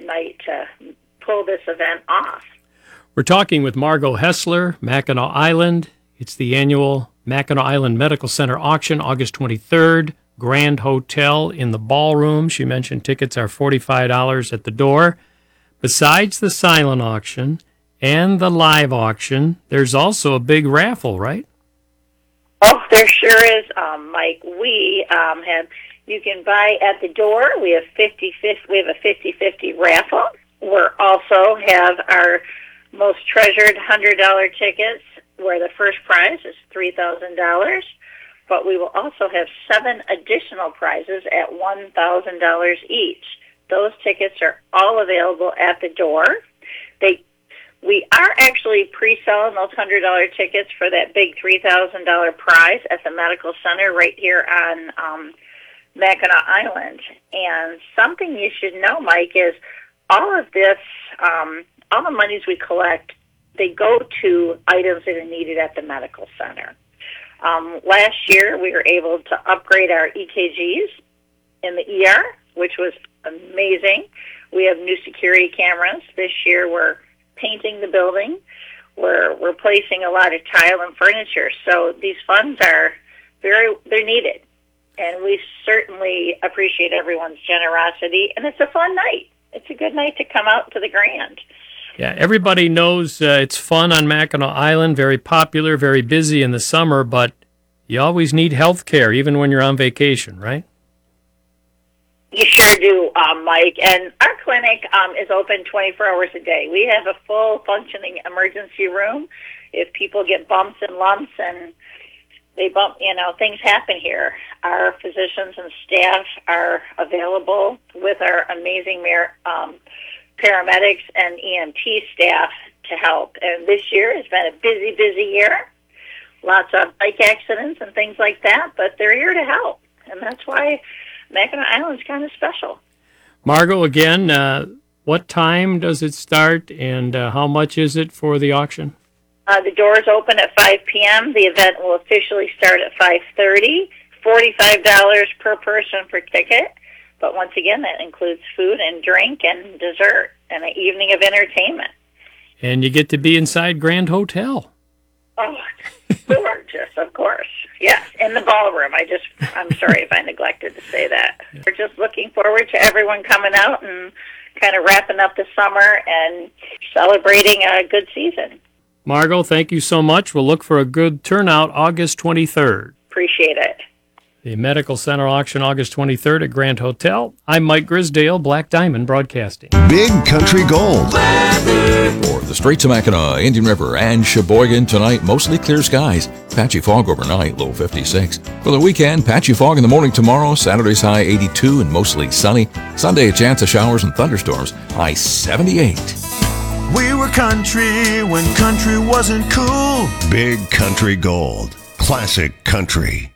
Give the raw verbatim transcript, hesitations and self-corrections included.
night to pull this event off. We're talking with Margot Hessler, Mackinac Island. It's the annual Mackinac Island Medical Center auction, August twenty-third, Grand Hotel in the ballroom. She mentioned tickets are forty-five dollars at the door. Besides the silent auction and the live auction, there's also a big raffle, right? Oh, there sure is, um, Mike. We um, have, you can buy at the door. We have fifty fifty, we have a fifty-fifty raffle. We also have our most treasured one hundred dollar tickets, where the first prize is three thousand dollars. But we will also have seven additional prizes at one thousand dollars each. Those tickets are all available at the door. They We are actually pre-selling those one hundred dollar tickets for that big three thousand dollars prize at the Medical Center right here on um, Mackinac Island. And something you should know, Mike, is all of this, um, all the monies we collect, they go to items that are needed at the Medical Center. Um, last year, we were able to upgrade our E K Gs in the E R, which was amazing. We have new security cameras. This year, we're painting the building. We're replacing a lot of tile and furniture. So these funds are very, they're needed. And we certainly appreciate everyone's generosity. And it's a fun night. It's a good night to come out to the Grand. Yeah, everybody knows uh, it's fun on Mackinac Island, very popular, very busy in the summer, but you always need health care, even when you're on vacation, right? You sure do, um, Mike. And our clinic um, is open twenty-four hours a day. We have a full functioning emergency room. If people get bumps and lumps and they bump, you know, things happen here, our physicians and staff are available with our amazing mar- um, paramedics and E M T staff to help. And this year has been a busy, busy year. Lots of bike accidents and things like that, but they're here to help. And that's why Mackinac Island's kind of special. Margot, again, uh, what time does it start, and uh, how much is it for the auction? Uh, the doors open at five p.m. The event will officially start at five thirty. forty-five dollars per person per ticket. But once again, that includes food and drink and dessert and an evening of entertainment. And you get to be inside Grand Hotel. Oh, gorgeous, of course. Yes, in the ballroom. I just, I'm sorry if I neglected to say that. Yeah. We're just looking forward to everyone coming out and kind of wrapping up the summer and celebrating a good season. Margot, thank you so much. We'll look for a good turnout August twenty-third. Appreciate it. The Medical Center auction August twenty-third at Grand Hotel. I'm Mike Grisdale, Black Diamond Broadcasting. Big Country Gold. For the Straits of Mackinac, Indian River, and Sheboygan tonight, mostly clear skies. Patchy fog overnight, low fifty-six. For the weekend, patchy fog in the morning tomorrow. Saturday's high eighty-two and mostly sunny. Sunday, a chance of showers and thunderstorms. High seventy-eight. We were country when country wasn't cool. Big Country Gold. Classic country.